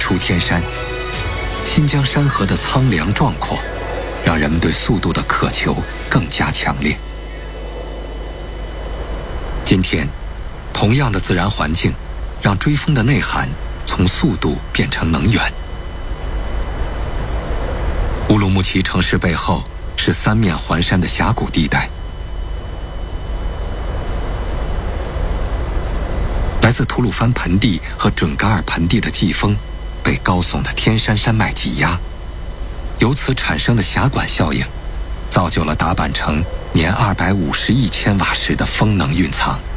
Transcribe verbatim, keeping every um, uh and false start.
出天山。新疆山河的苍凉壮阔，让人们对速度的渴求更加强烈。今天，同样的自然环境，让追风的内涵从速度变成能源。乌鲁木齐城市背后是三面环山的峡谷地带，来自吐鲁番盆地和准噶尔盆地的季风被高耸的天山山脉挤压，由此产生的狭管效应，造就了达坂城年二百五十亿千瓦时的风能蕴藏。